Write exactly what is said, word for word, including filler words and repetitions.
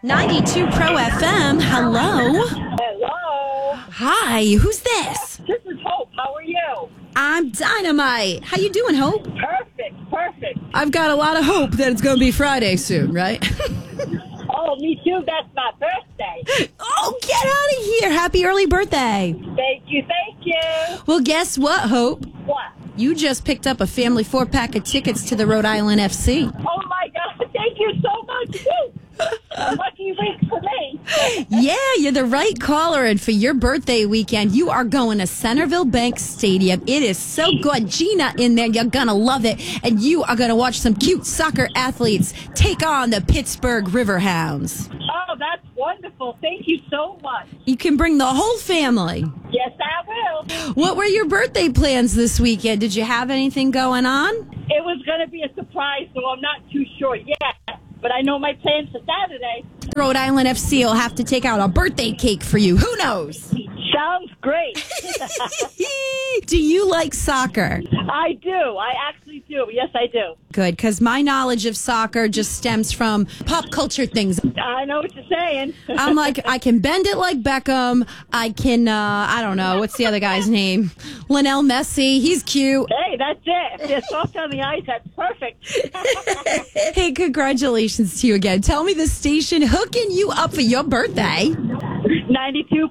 ninety-two Pro F M. Hello. Hello. Hi. Who's this? This is Hope. How are you? I'm Dynamite. How you doing, Hope? Perfect. Perfect. I've got a lot of hope that it's going to be Friday soon, right? Oh, me too. That's my birthday. Oh, get out of here. Happy early birthday. Thank you. Thank you. Well, guess what, Hope? What? You just picked up a family four-pack of tickets to the Rhode Island F C. Oh, my God. Thank you so much. Woo. A lucky week for me. Yeah, you're the right caller, and for your birthday weekend, you are going to Centerville Bank Stadium. It is so good. Gina in there, you're going to love it, and you are going to watch some cute soccer athletes take on the Pittsburgh Riverhounds. Oh, that's wonderful. Thank you so much. You can bring the whole family. Yes, I will. What were your birthday plans this weekend? Did you have anything going on? It was going to be a surprise, so I'm not too sure yet. But I know my plans for Saturday. Rhode Island F C will have to take out a birthday cake for you. Who knows? Sounds great. Do you like soccer? I do. I actually do. Yes, I do. Good, because my knowledge of soccer just stems from pop culture things. I know what you're saying. I'm like, I can bend it like Beckham. I can, uh, I don't know, what's the other guy's name? Lionel Messi. He's cute. Hey, that's it. If they're soft on the ice, that's perfect. Hey, congratulations to you again. Tell me the station hooking you up for your birthday. ninety-two